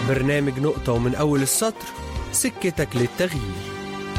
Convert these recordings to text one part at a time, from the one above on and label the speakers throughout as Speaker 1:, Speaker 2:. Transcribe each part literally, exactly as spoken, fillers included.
Speaker 1: برنامج نقطة ومن أول السطر، سكتك للتغيير.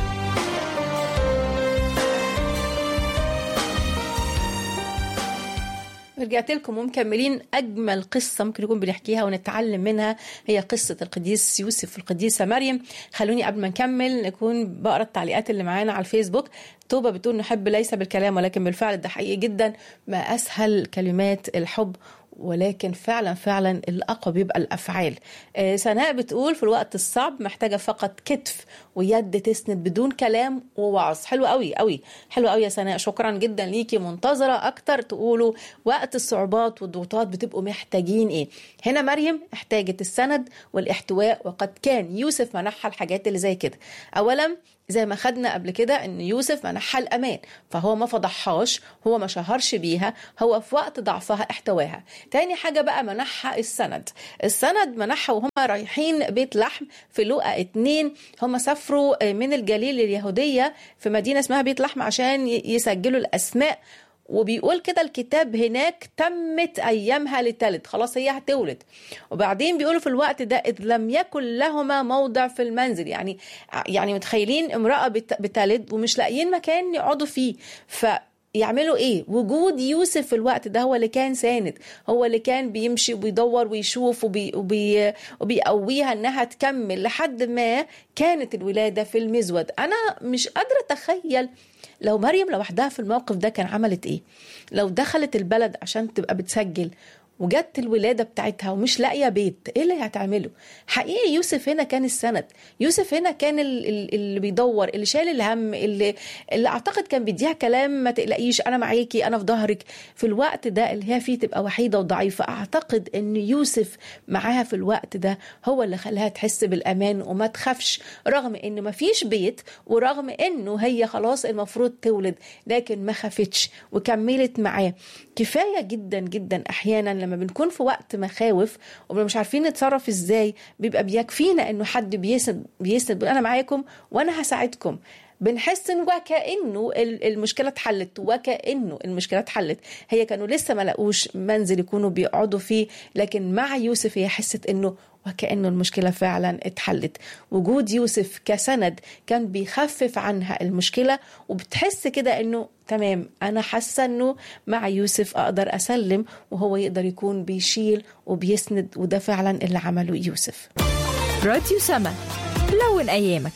Speaker 2: رجعت لكم ومكملين أجمل قصة ممكن نكون بنحكيها ونتعلم منها، هي قصة القديس يوسف والقديسة مريم. خلوني قبل ما نكمل نكون بقرأ التعليقات اللي معانا على الفيسبوك. توبة بتقول نحب ليس بالكلام ولكن بالفعل، ده حقيقي جدا، ما أسهل كلمات الحب، ولكن فعلا فعلا الأقوى بيبقى الأفعال. آه سناء بتقول في الوقت الصعب محتاجة فقط كتف ويد تسند بدون كلام ووعظ. حلو قوي قوي، حلو قوي يا سناء، شكرا جدا ليكي، منتظرة أكتر تقولوا وقت الصعوبات والضغوطات بتبقوا محتاجين إيه. هنا مريم احتاجت السند والاحتواء، وقد كان يوسف منحها الحاجات اللي زي كده. أولا زي ما خدنا قبل كده ان يوسف منحها الامان، فهو ما فضحهاش، هو ما شهرش بيها، هو في وقت ضعفها احتواها. تاني حاجة بقى منحها السند. السند منحها وهم رايحين بيت لحم في لوقا اتنين. هم سافروا من الجليل لليهودية في مدينة اسمها بيت لحم عشان يسجلوا الاسماء، وبيقول كده الكتاب هناك تمت أيامها لتلد، خلاص هي هتولد. وبعدين بيقولوا في الوقت ده إذ لم يكن لهما موضع في المنزل، يعني يعني متخيلين امرأة بتلد ومش لاقيين مكان يقعدوا فيه، ف يعملوا ايه؟ وجود يوسف في الوقت ده هو اللي كان ساند، هو اللي كان بيمشي وبيدور ويشوف وبي وبي وبيقويها انها تكمل لحد ما كانت الولادة في المزود. انا مش قادرة اتخيل لو مريم لوحدها في الموقف ده كان عملت ايه. لو دخلت البلد عشان تبقى بتسجل وجدت الولادة بتاعتها ومش لاقية بيت، ايه اللي هتعمله؟ حقيقي يوسف هنا كان السند، يوسف هنا كان اللي بيدور، اللي شايل الهم، اللي, اللي اعتقد كان بيديها كلام ما تقلقيش انا معاكي انا في ظهرك في الوقت ده اللي هي فيه تبقى وحيدة وضعيفة. اعتقد ان يوسف معاها في الوقت ده هو اللي خلاها تحس بالامان وما تخافش، رغم ان ما فيش بيت ورغم انه هي خلاص المفروض تولد، لكن ما خافتش وكملت معاه. كفاية جدا جدا احيانا لما بنكون في وقت مخاوف ومش عارفين نتصرف ازاي، بيبقى بيكفينا انه حد بيسند بيسند انا معاكم وانا هساعدكم. بنحس ان وكأنه المشكله اتحلت، وكأنه المشكله اتحلت. هي كانوا لسه ما لقوش منزل يكونوا بيقعدوا فيه، لكن مع يوسف هي حست انه وكأنه المشكلة فعلا اتحلت. وجود يوسف كسند كان بيخفف عنها المشكلة، وبتحس كده انه تمام انا حاسة انه مع يوسف اقدر اسلم وهو يقدر يكون بيشيل وبيسند، وده فعلا اللي عمله يوسف.
Speaker 3: راديو سما، لون ايامك.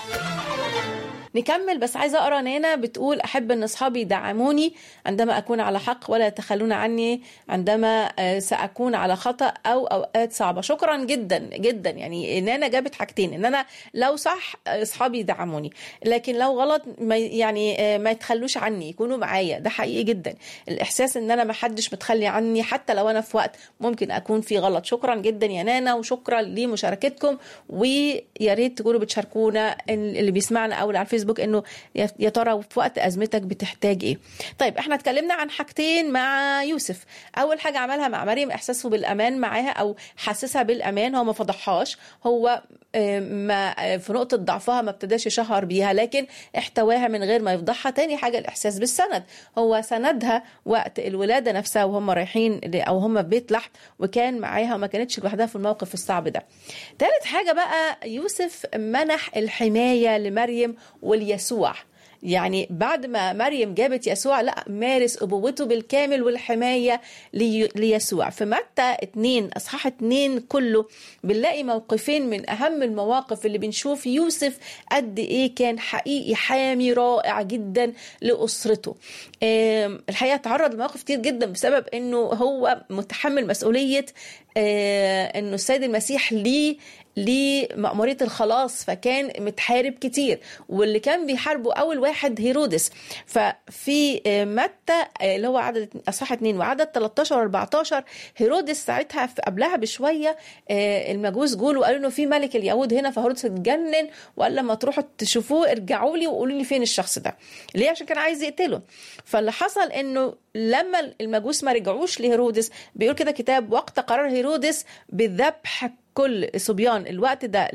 Speaker 2: نكمل، بس عايزة أقرأ نانا بتقول أحب أن أصحابي يدعموني عندما أكون على حق ولا يتخلون عني عندما سأكون على خطأ أو أوقات صعبة. شكرا جدا جدا. يعني نانا جابت حاجتين، إن أنا لو صح أصحابي يدعموني، لكن لو غلط ما يعني ما يتخلوش عني، يكونوا معايا. ده حقيقي جدا، الإحساس إن أنا ما حدش متخلي عني حتى لو أنا في وقت ممكن أكون في غلط. شكرا جدا يا نانا، وشكرا لمشاركتكم، ويا ريت تقولوا بتشاركونا اللي بيسمعنا أو على الفيسبوك انه يا ترى في وقت ازمتك بتحتاج ايه. طيب احنا اتكلمنا عن حاجتين مع يوسف. اول حاجه عملها مع مريم احساسه بالامان معاها او حسسها بالامان، هو ما فضحهاش، هو ما في نقطه ضعفها ما ابتداش يشهر بيها، لكن احتواها من غير ما يفضحها. تاني حاجه الاحساس بالسند، هو سندها وقت الولاده نفسها وهم رايحين او هم في بيت لحم، وكان معاها وما كانتش لوحدها في الموقف الصعب ده. ثالث حاجه بقى يوسف منح الحمايه لمريم واليسوع. يعني بعد ما مريم جابت يسوع، لا مارس أبوته بالكامل والحماية ليسوع. في متى اتنين اصحاح اتنين كله بنلاقي موقفين من اهم المواقف اللي بنشوف يوسف قد ايه كان حقيقي حامي رائع جدا لأسرته. الحقيقة تعرض لمواقف كتير جدا بسبب انه هو متحمل مسؤولية انه السيد المسيح ليه لمأمورية الخلاص، فكان متحارب كتير، واللي كان بيحاربه أول واحد هيرودس. ففي متى اللي هو عدد أصحاح اتنين وعدد تلتاشر واربعتاشر، هيرودس ساعتها قبلها بشوية المجوس جولوا قالوا إنه في ملك اليهود هنا، فهيرودس اتجنن وقال لما تروحوا تشوفوه ارجعوا لي وقولوا لي فين الشخص ده، ليه؟ عشان كان عايز يقتله. فاللي حصل إنه لما المجوس ما رجعوش لهيرودس، بيقول كده كتاب وقت قرار هيرودس بذبح كل الصبيان. الوقت ده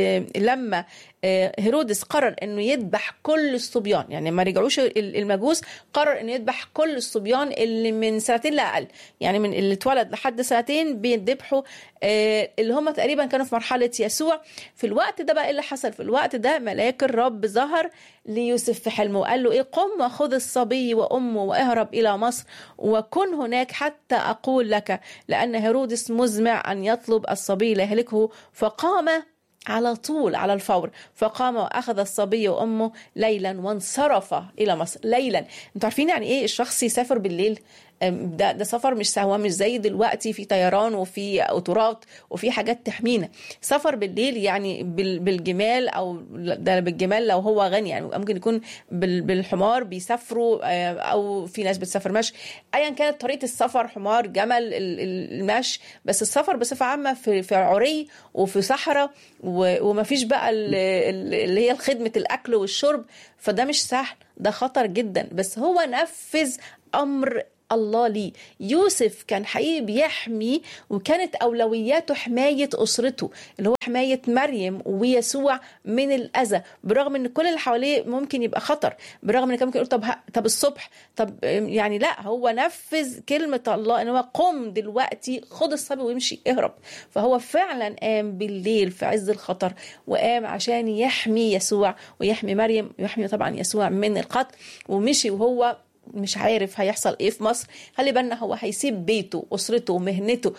Speaker 2: لما هيرودس قرر انه يذبح كل الصبيان، يعني ما رجعوش المجوس، قرر انه يذبح كل الصبيان اللي من سنتين لاقل، يعني من اللي اتولد لحد سنتين بيذبحوا، اللي هم تقريبا كانوا في مرحله يسوع. في الوقت ده بقى اللي حصل، في الوقت ده ملاك الرب ظهر ليوسف في حلمه وقال له ايه، قم وخذ الصبي وامه واهرب الى مصر وكن هناك حتى اقول لك، لان هيرودس مزمع ان يطلب الصبي ليهلكه. فقام على طول على الفور، فقام واخذ الصبي وامه ليلا وانصرف الى مصر. ليلا، انتوا عارفين يعني ايه الشخص يسافر بالليل؟ ده, ده سفر مش سهوا، مش زي دلوقتي في طيران وفي قطارات وفي حاجات تحمينا. سفر بالليل يعني بالجمال، او ده بالجمال لو هو غني، يعني ممكن يكون بالحمار بيسافروا، او في ناس بتسافر مشي، ايا كانت طريقه السفر، حمار، جمل، المشي. بس السفر بصفه عامه في في عري وفي صحراء، وما فيش بقى اللي هي خدمه الاكل والشرب، فده مش سهل، ده خطر جدا. بس هو نفذ امر الله ليه. يوسف كان حقيقي بيحمي، وكانت أولوياته حماية أسرته اللي هو حماية مريم ويسوع من الأذى، برغم أن كل اللي حواليه ممكن يبقى خطر، برغم أنه كان ممكن يقول طب, طب الصبح، طب يعني لا، هو نفذ كلمة الله أنه قم دلوقتي، خد الصبي ويمشي، اهرب. فهو فعلا قام بالليل في عز الخطر، وقام عشان يحمي يسوع ويحمي مريم ويحمي طبعا يسوع من القتل، ومشي وهو مش عارف هيحصل ايه في مصر. خلي بالنا هو هيسيب بيته واسرته ومهنته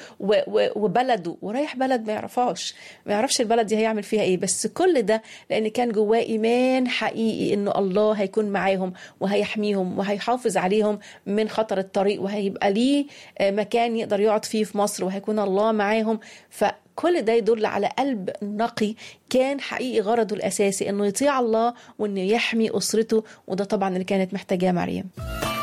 Speaker 2: وبلده ورايح بلد ما يعرفهاش، ما يعرفش البلد دي هيعمل فيها ايه، بس كل ده لان كان جواه ايمان حقيقي انه الله هيكون معاهم وهيحميهم وهيحافظ عليهم من خطر الطريق، وهيبقى ليه مكان يقدر يقعد فيه في مصر، وهيكون الله معاهم. ف كل ده يدل على قلب نقي كان حقيقي غرضه الأساسي انه يطيع الله وانه يحمي أسرته، وده طبعا اللي كانت محتاجاه مريم.